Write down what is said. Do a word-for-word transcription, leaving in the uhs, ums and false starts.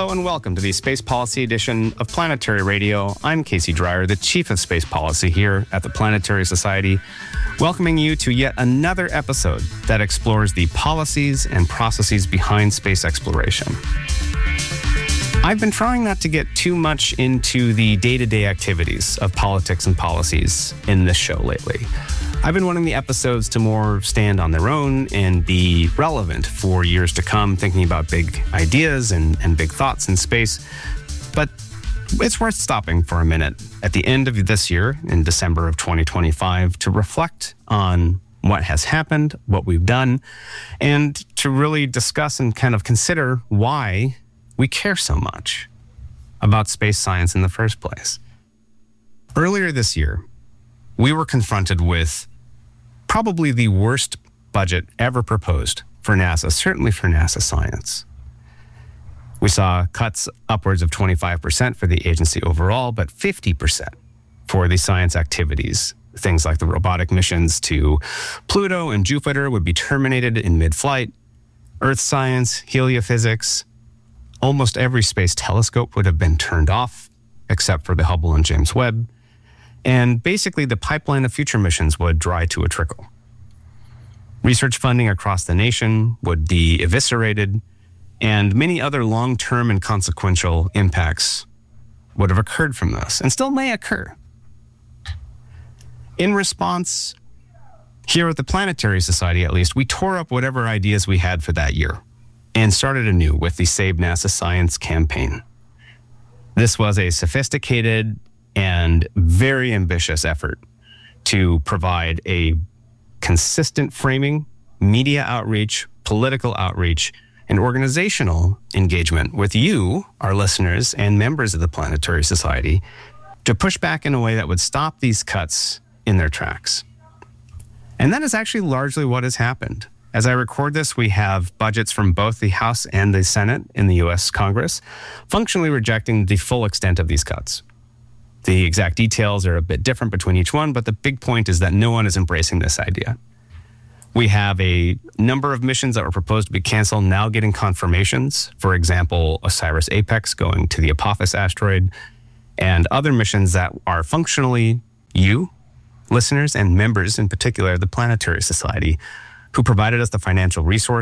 Hello and welcome to the Space Policy edition of Planetary Radio. I'm Casey Dreyer, the Chief of Space Policy here at the Planetary Society, welcoming you to yet another episode that explores the policies and processes behind space exploration. I've been trying not to get too much into the day-to-day activities of politics and policies in this show lately. I've been wanting the episodes to more stand on their own and be relevant for years to come, thinking about big ideas and, and big thoughts in space. But it's worth stopping for a minute at the end of this year, in December of twenty twenty-five, to reflect on what has happened, what we've done, and to really discuss and kind of consider why we care so much about space science in the first place. Earlier this year, we were confronted with probably the worst budget ever proposed for NASA, certainly for NASA science. We saw cuts upwards of twenty-five percent for the agency overall, but fifty percent for the science activities. Things like the robotic missions to Pluto and Jupiter would be terminated in mid-flight. Earth science, heliophysics, almost every space telescope would have been turned off, except for the Hubble and James Webb. And basically, the pipeline of future missions would dry to a trickle. Research funding across the nation would be eviscerated, and many other long-term and consequential impacts would have occurred from this, and still may occur. In response, here at the Planetary Society at least, we tore up whatever ideas we had for that year and started anew with the Save NASA Science campaign. This was a sophisticated and very ambitious effort to provide a consistent framing, media outreach, political outreach, and organizational engagement with you, our listeners, and members of the Planetary Society to push back in a way that would stop these cuts in their tracks. And that is actually largely what has happened. As I record this, we have budgets from both the House and the Senate in the U S Congress functionally rejecting the full extent of these cuts. The exact details are a bit different between each one, but the big point is that no one is embracing this idea. We have a number of missions that were proposed to be canceled now getting confirmations. For example, OSIRIS-APEX going to the Apophis asteroid, and other missions that are functionally you, listeners, and members in particular of the Planetary Society, who provided us the financial resources